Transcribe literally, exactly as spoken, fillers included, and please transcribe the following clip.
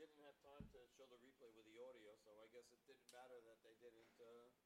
didn't have time to show the replay with the audio, so I guess it didn't matter that they didn't, uh,